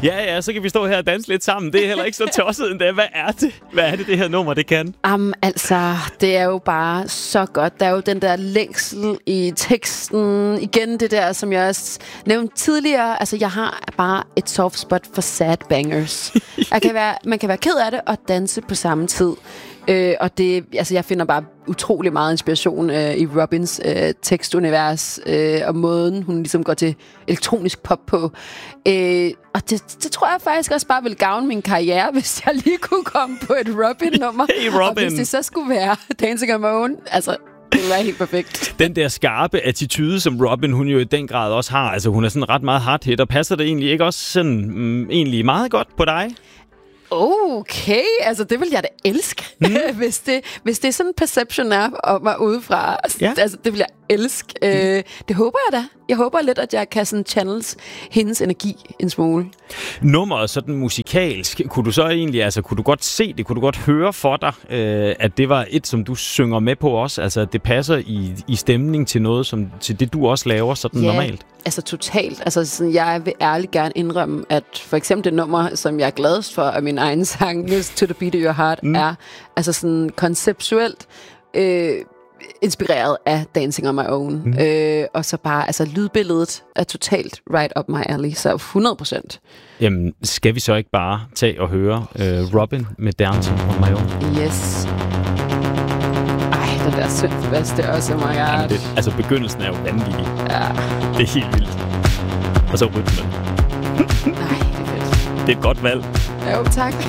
Ja, så kan vi stå her og danse lidt sammen. Det er heller ikke så tosset endda. Hvad er det her nummer, det kan? Altså, det er jo bare så godt. Der er jo den der længsel i teksten. Igen det der, som jeg også nævnte tidligere. Altså, jeg har bare et soft spot for sad bangers. Man kan være ked af det og danse på samme tid. Og det, altså jeg finder bare utrolig meget inspiration i Robins tekstunivers og måden hun ligesom går til elektronisk pop på. Og det tror jeg faktisk også bare vil gavne min karriere, hvis jeg lige kunne komme på et Robin-nummer. Hey, Robin. Og hvis det så skulle være Dancing on My Own, altså det ville være helt perfekt. Den der skarpe attitude, som Robin hun jo i den grad også har, altså hun er sådan ret meget hard hit, og passer det egentlig ikke også sådan egentlig meget godt på dig? Okay, altså det vil jeg da elske, hvis det er sådan en perception er om mig udefra. Ja. Altså det vil jeg elske. Det håber jeg da. Jeg håber lidt, at jeg kan sådan channels hendes energi en smule. Nummeret sådan musikalsk, kunne du så egentlig, altså kunne du godt se det, kunne du godt høre for dig, at det var et, som du synger med på også, altså at det passer i stemning til noget, som til det du også laver sådan normalt? Altså totalt. Altså sådan, jeg vil ærligt gerne indrømme, at for eksempel det nummer, som jeg er gladest for af min egen sang, To the Beat of Your Heart, er altså sådan konceptuelt inspireret af Dancing on My Own. Og så bare, altså lydbilledet er totalt right up my alley, så 100%. Jamen, skal vi så ikke bare tage og høre Robin med Dancing on My Own? Yes. Ej, den der synthbass, det er også my god. Altså, begyndelsen er jo vanvittig. Ja. Det er helt vildt. Og så rytmen. Nej, det er fedt. Det er et godt valg. Jo, tak.